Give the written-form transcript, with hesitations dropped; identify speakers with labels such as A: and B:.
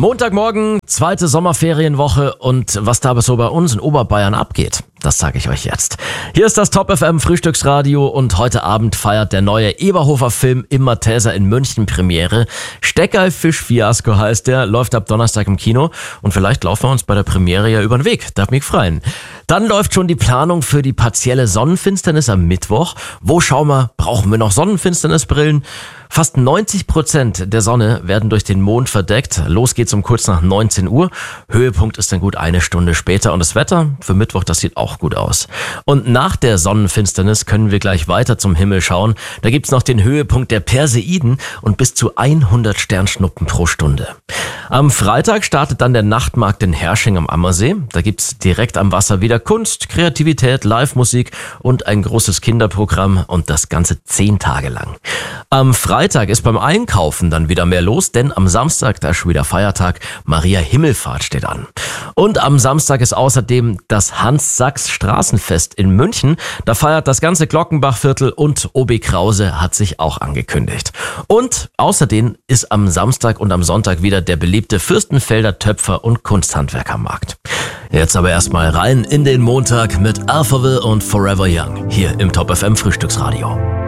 A: Montagmorgen, zweite Sommerferienwoche und was da so bei uns in Oberbayern abgeht, das sage ich euch jetzt. Hier ist das Top FM Frühstücksradio und heute Abend feiert der neue Eberhofer-Film Im Malteser in München Premiere. Steckerl-Fisch-Fiasko heißt der, läuft ab Donnerstag im Kino und vielleicht laufen wir uns bei der Premiere ja über den Weg, darf mich freuen. Dann läuft schon die Planung für die partielle Sonnenfinsternis am Mittwoch. Wo, schau mal, brauchen wir noch Sonnenfinsternisbrillen? Fast 90% der Sonne werden durch den Mond verdeckt. Los geht's um kurz nach 19 Uhr. Höhepunkt ist dann gut eine Stunde später. Und das Wetter für Mittwoch, das sieht auch gut aus. Und nach der Sonnenfinsternis können wir gleich weiter zum Himmel schauen. Da gibt's noch den Höhepunkt der Perseiden und bis zu 100 Sternschnuppen pro Stunde. Am Freitag startet dann der Nachtmarkt in Hersching am Ammersee. Da gibt's direkt am Wasser wieder Kunst, Kreativität, Live-Musik und ein großes Kinderprogramm und das Ganze 10 Tage lang. Am Freitag ist beim Einkaufen dann wieder mehr los, denn am Samstag, da ist schon wieder Feiertag, Maria Himmelfahrt steht an. Und am Samstag ist außerdem das Hans-Sachs-Straßenfest in München. Da feiert das ganze Glockenbachviertel und OB Krause hat sich auch angekündigt. Und außerdem ist am Samstag und am Sonntag wieder der beliebte Fürstenfelder Töpfer- und Kunsthandwerkermarkt. Jetzt aber erstmal rein in den Montag mit Alphaville und Forever Young hier im Top FM Frühstücksradio.